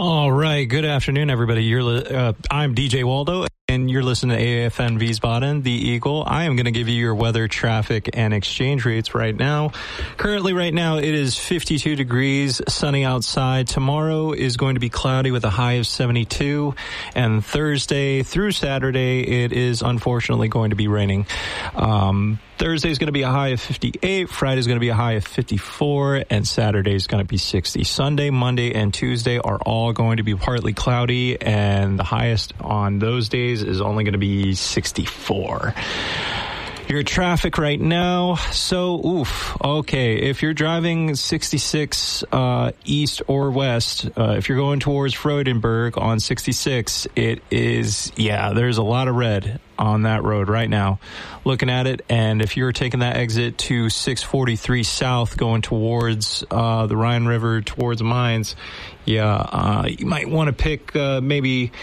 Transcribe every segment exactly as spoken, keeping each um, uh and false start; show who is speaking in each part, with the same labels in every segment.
Speaker 1: All right. Good afternoon, everybody. You're li- uh, I'm D J Waldo, and you're listening to A F N Wiesbaden, the Eagle. I am going to give you your weather, traffic, and exchange rates right now. Currently, right now, it is fifty-two degrees, sunny outside. Tomorrow is going to be cloudy with a high of seventy-two, and Thursday through Saturday, it is unfortunately going to be raining. Um, Thursday is going to be a high of fifty-eight, Friday is going to be a high of fifty-four, and Saturday is going to be sixty. Sunday, Monday, and Tuesday are all going to be partly cloudy, and the highest on those days is only going to be sixty-four. Your traffic right now, so, oof, okay, if you're driving sixty-six uh, east or west, uh, if you're going towards Freudenberg on sixty-six, it is, yeah, there's a lot of red on that road right now, looking at it. And if you're taking that exit to six forty-three south going towards uh, the Rhine River, towards Mines, yeah, uh, you might want to pick uh, maybe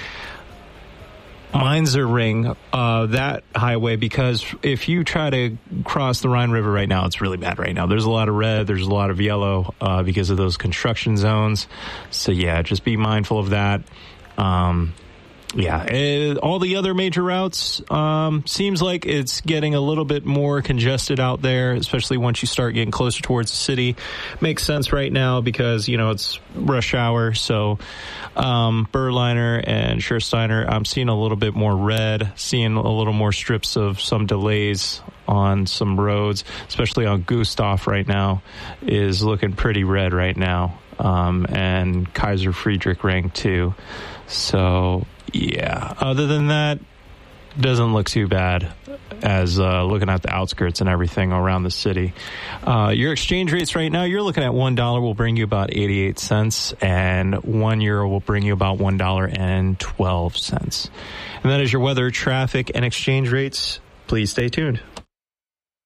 Speaker 1: Mainzer Ring, uh, that highway, because if you try to cross the Rhine River right now, it's really bad right now. There's a lot of red, there's a lot of yellow uh, because of those construction zones. So, yeah, just be mindful of that. Um Yeah, uh, all the other major routes, um, seems like it's getting a little bit more congested out there, especially once you start getting closer towards the city. Makes sense right now because, you know, it's rush hour. So, um, Berliner and Schursteiner, I'm seeing a little bit more red, seeing a little more strips of some delays on some roads, especially on Gustav right now, is looking pretty red right now. Um, and Kaiser Friedrich Ring too. So, yeah, other than that, doesn't look too bad as uh, looking at the outskirts and everything around the city. Uh, your exchange rates right now, you're looking at one dollar will bring you about eighty-eight cents, and one euro will bring you about one dollar and twelve cents. And that is your weather, traffic, and exchange rates. Please stay tuned.